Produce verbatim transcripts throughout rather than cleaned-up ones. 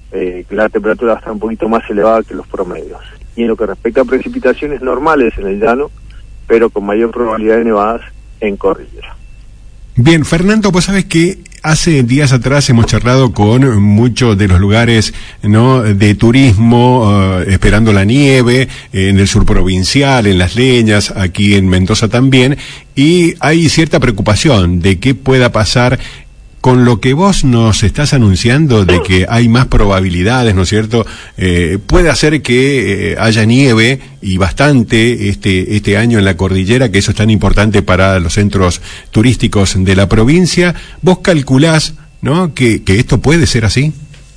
eh, la temperatura está un poquito más elevada que los promedios. Y en lo que respecta a precipitaciones normales en el llano, pero con mayor probabilidad de nevadas en cordillera. Bien, Fernando, pues sabes que hace días atrás hemos charlado con muchos de los lugares, ¿no?, de turismo, uh, esperando la nieve, eh, en el sur provincial, en Las Leñas, aquí en Mendoza también, y hay cierta preocupación de qué pueda pasar con lo que vos nos estás anunciando de que hay más probabilidades, ¿no es cierto? Eh, puede hacer que eh, haya nieve y bastante este este año en la cordillera, que eso es tan importante para los centros turísticos de la provincia. ¿Vos calculás, no, que, que esto puede ser así?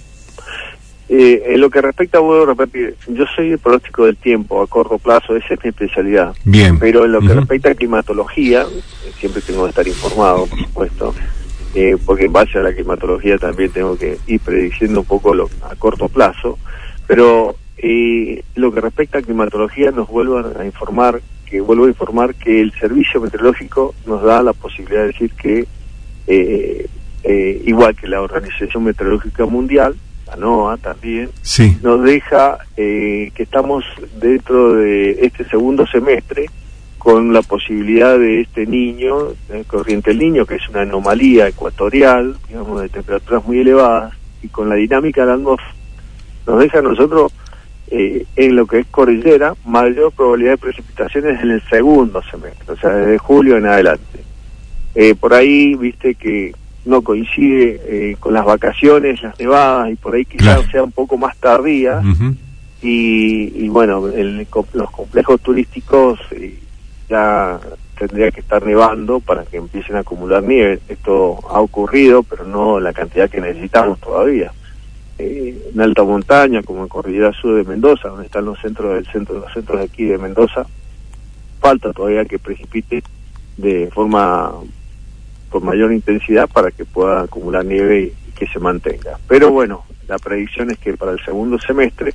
Eh, en lo que respecta, vuelvo a repetir, yo soy el pronóstico del tiempo a corto plazo, esa es mi especialidad. Bien. Pero en lo que Uh-huh. respecta a climatología, siempre tengo que estar informado, por supuesto. Eh, porque en base a la climatología también tengo que ir prediciendo un poco lo, a corto plazo, pero eh, lo que respecta a climatología nos vuelvo a informar, que vuelvo a informar que el servicio meteorológico nos da la posibilidad de decir que, eh, eh, igual que la Organización Meteorológica Mundial, la NOAA también, sí, nos deja eh, que estamos dentro de este segundo semestre con la posibilidad de este niño, eh, corriente del niño, que es una anomalía ecuatorial, digamos, de temperaturas muy elevadas, y con la dinámica de la atmósfera, nos deja a nosotros, eh, en lo que es cordillera, mayor probabilidad de precipitaciones en el segundo semestre, o sea, desde julio en adelante. Eh, por ahí, viste que no coincide eh, con las vacaciones, las nevadas, y por ahí quizás claro. sea un poco más tardía, uh-huh. y, y bueno, el, los complejos turísticos... Eh, ya tendría que estar nevando para que empiecen a acumular nieve. Esto ha ocurrido, pero no la cantidad que necesitamos todavía. Eh, en alta montaña, como en Cordillera Sur de Mendoza, donde están los centros del centro, los centros de aquí de Mendoza, falta todavía que precipite de forma con mayor intensidad para que pueda acumular nieve y, y que se mantenga. Pero bueno, la predicción es que para el segundo semestre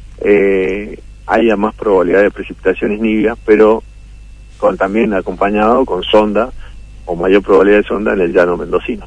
eh, haya más probabilidad de precipitaciones niveas, pero con también acompañado con sonda o mayor probabilidad de sonda en el llano mendocino.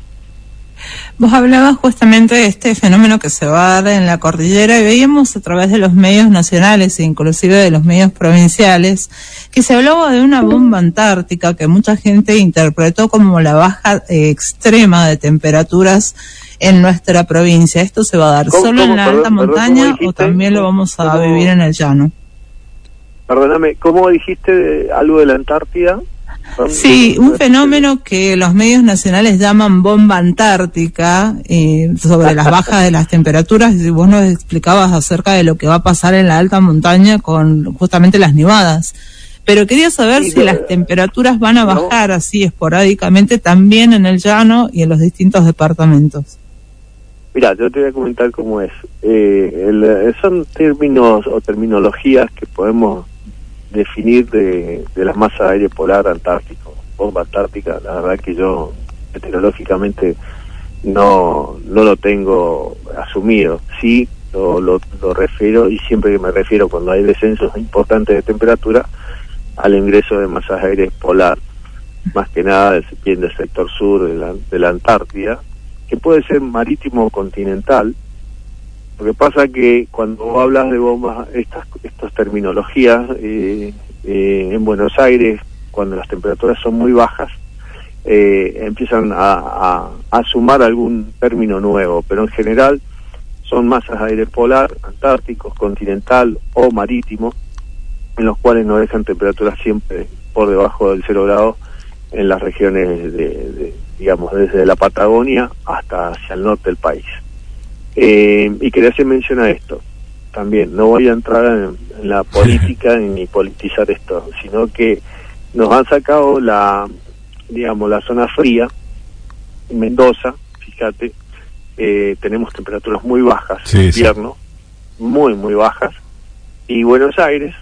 Vos hablabas justamente de este fenómeno que se va a dar en la cordillera y veíamos a través de los medios nacionales e inclusive de los medios provinciales que se hablaba de una bomba antártica que mucha gente interpretó como la baja eh, extrema de temperaturas en nuestra provincia. ¿Esto se va a dar solo en la alta montaña o también lo vamos a vivir en el llano? Perdóname, ¿cómo dijiste de algo de la Antártida? Sí, un fenómeno que los medios nacionales llaman bomba antártica, eh, sobre las bajas de las temperaturas, y vos nos explicabas acerca de lo que va a pasar en la alta montaña con justamente las nevadas. Pero quería saber sí, si las temperaturas van a bajar no. así esporádicamente también en el llano y en los distintos departamentos. Mira, yo te voy a comentar cómo es. Eh, el, son términos o terminologías que podemos definir de, de las masas de aire polar antártico, bomba antártica. La verdad que yo meteorológicamente no no lo tengo asumido. Sí, lo, lo, lo refiero, y siempre que me refiero cuando hay descensos importantes de temperatura, al ingreso de masas de aire polar, más que nada del, del sector sur de la, de la Antártida, que puede ser marítimo o continental. Lo que pasa que cuando hablas de bombas, estas estas terminologías, eh, eh, en Buenos Aires, cuando las temperaturas son muy bajas, eh, empiezan a, a, a sumar algún término nuevo, pero en general son masas de aire polar, antárticos, continental o marítimo, en los cuales no dejan temperaturas siempre por debajo del cero grado en las regiones de, de digamos, desde la Patagonia hasta hacia el norte del país. Eh, y quería hacer mención a esto también. No voy a entrar en, en la política ni politizar esto, sino que nos han sacado la, digamos, la zona fría. En Mendoza, fíjate, eh, tenemos temperaturas muy bajas sí, en invierno, sí. muy, muy bajas. Y Buenos Aires,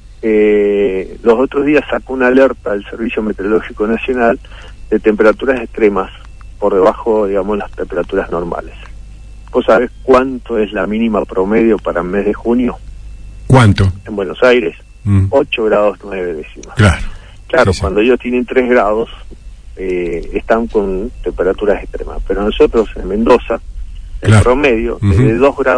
eh, los otros días sacó una alerta del Servicio Meteorológico Nacional de temperaturas extremas por debajo, digamos, las temperaturas normales. ¿Vos sabés cuánto es la mínima promedio para el mes de junio? ¿Cuánto? En Buenos Aires, mm. ocho grados nueve décimas. Claro. Claro, sí, cuando sí. ellos tienen tres grados, eh, están con temperaturas extremas. Pero nosotros en Mendoza, el claro. promedio uh-huh. es de dos grados.